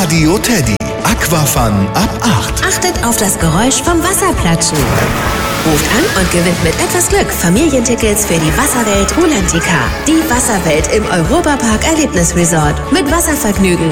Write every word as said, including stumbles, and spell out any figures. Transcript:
Radio Teddy. Aquafun ab acht. Achtet auf das Geräusch vom Wasserplatschen. Ruft an und gewinnt mit etwas Glück Familientickets für die Wasserwelt Rulantica. Die Wasserwelt im Europapark Erlebnisresort mit Wasservergnügen.